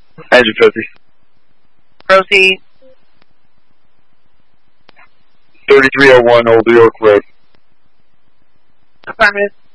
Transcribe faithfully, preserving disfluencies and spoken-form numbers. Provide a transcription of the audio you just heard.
Engine fifty. Proceed. thirty-three oh one Old York Road. Affirmative.